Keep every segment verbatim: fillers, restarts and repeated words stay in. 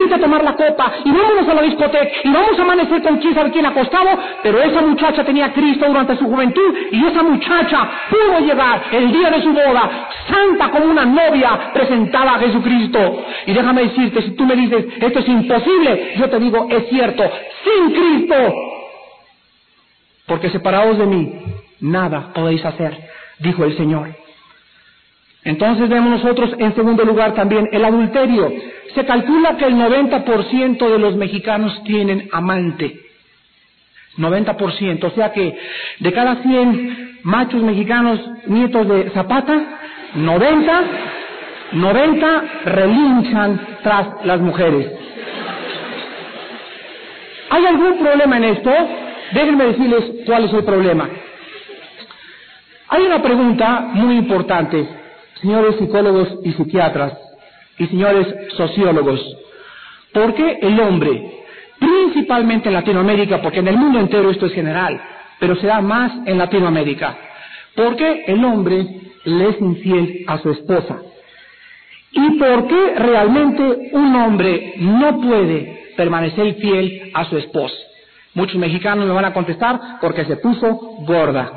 invite a tomar la copa, y vámonos a la discoteca, y vamos a amanecer con quién sabe quién acostado, pero esa muchacha tenía a Cristo durante su juventud, y esa muchacha pudo llegar el día de su boda, santa como una novia presentada a Jesucristo. Y déjame decirte, si tú me dices, esto es imposible, yo te digo, es cierto, sin Cristo, porque separados de mí, nada podéis hacer, dijo el Señor. Entonces vemos nosotros en segundo lugar también el adulterio. Se calcula que el noventa por ciento de los mexicanos tienen amante. noventa por ciento, o sea que de cada cien machos mexicanos nietos de Zapata, noventa, noventa relinchan tras las mujeres. ¿Hay algún problema en esto? Déjenme decirles cuál es el problema. Hay una pregunta muy importante, señores psicólogos y psiquiatras, y señores sociólogos. ¿Por qué el hombre, principalmente en Latinoamérica, porque en el mundo entero esto es general, pero se da más en Latinoamérica, por qué el hombre le es infiel a su esposa? ¿Y por qué realmente un hombre no puede permanecer fiel a su esposa? Muchos mexicanos me van a contestar, porque se puso gorda.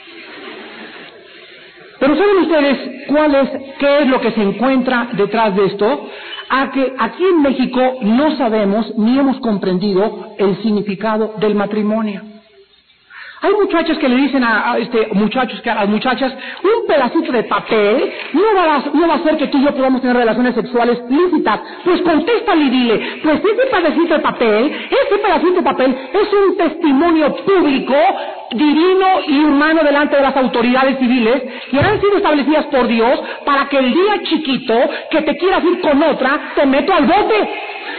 Pero ¿saben ustedes cuál es, qué es lo que se encuentra detrás de esto? A que aquí en México no sabemos ni hemos comprendido el significado del matrimonio. Hay muchachas que le dicen a, a este muchachos que a las muchachas, un pedacito de papel no va, a, no va a hacer que tú y yo podamos tener relaciones sexuales lícitas. Pues contéstale y dile, pues ese pedacito de papel, ese pedacito de papel es un testimonio público, divino y humano delante de las autoridades civiles que han sido establecidas por Dios para que el día chiquito que te quieras ir con otra, te meto al bote.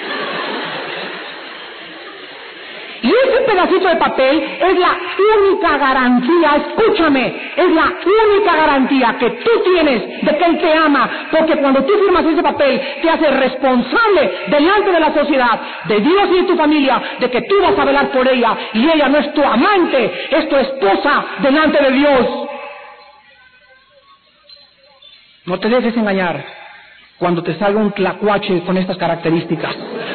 Y ese pedacito de papel es la única garantía, escúchame, es la única garantía que tú tienes de que Él te ama, porque cuando tú firmas ese papel te hace responsable delante de la sociedad, de Dios y de tu familia, de que tú vas a velar por ella, y ella no es tu amante, es tu esposa delante de Dios. No te dejes engañar cuando te salga un tlacuache con estas características.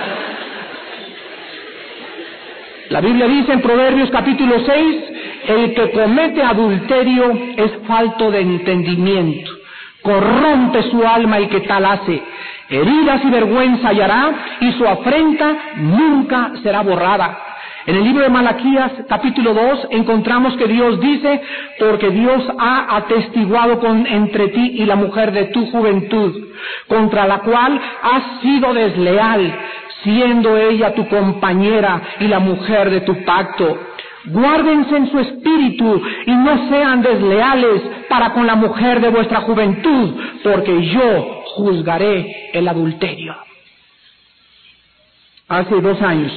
La Biblia dice en Proverbios capítulo seis, el que comete adulterio es falto de entendimiento, corrompe su alma el que tal hace, heridas y vergüenza hallará, y su afrenta nunca será borrada. En el libro de Malaquías capítulo dos encontramos que Dios dice, porque Dios ha atestiguado con, entre ti y la mujer de tu juventud, contra la cual has sido desleal, siendo ella tu compañera y la mujer de tu pacto. Guárdense en su espíritu y no sean desleales para con la mujer de vuestra juventud, porque yo juzgaré el adulterio. Hace dos años,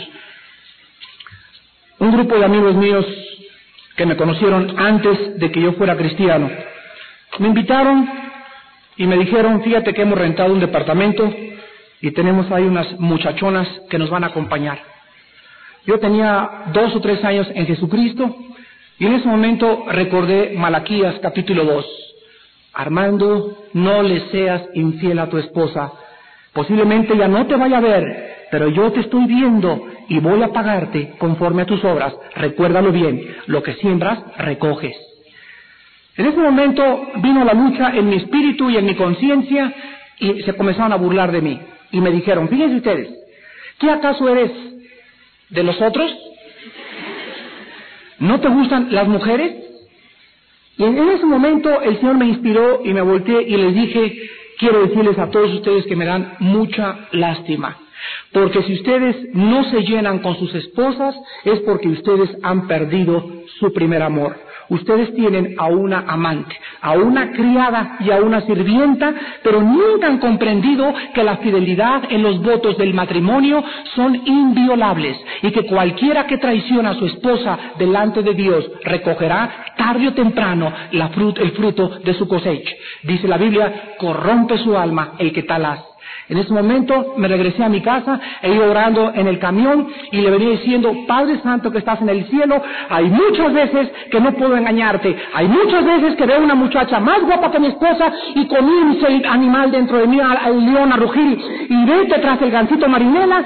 un grupo de amigos míos que me conocieron antes de que yo fuera cristiano, me invitaron y me dijeron, fíjate que hemos rentado un departamento y tenemos ahí unas muchachonas que nos van a acompañar. Yo tenía dos o tres años en Jesucristo y en ese momento recordé Malaquías capítulo dos. Armando, no le seas infiel a tu esposa. Posiblemente ya no te vaya a ver, pero yo te estoy viendo y voy a pagarte conforme a tus obras. Recuérdalo bien, lo que siembras, recoges. En ese momento vino la lucha en mi espíritu y en mi conciencia y se comenzaron a burlar de mí. Y me dijeron, fíjense ustedes, ¿qué acaso eres de los otros? ¿No te gustan las mujeres? Y en ese momento el Señor me inspiró y me volteé y les dije, quiero decirles a todos ustedes que me dan mucha lástima, porque si ustedes no se llenan con sus esposas es porque ustedes han perdido su primer amor. Ustedes tienen a una amante, a una criada y a una sirvienta, pero nunca han comprendido que la fidelidad en los votos del matrimonio son inviolables y que cualquiera que traiciona a su esposa delante de Dios recogerá tarde o temprano la frut, el fruto de su cosecha. Dice la Biblia, corrompe su alma el que tal hace. En ese momento me regresé a mi casa e iba orando en el camión y le venía diciendo, Padre Santo que estás en el cielo, hay muchas veces que no puedo engañarte, hay muchas veces que veo una muchacha más guapa que mi esposa y comienza el animal dentro de mí, al león a rugir, y vete tras el gansito marinela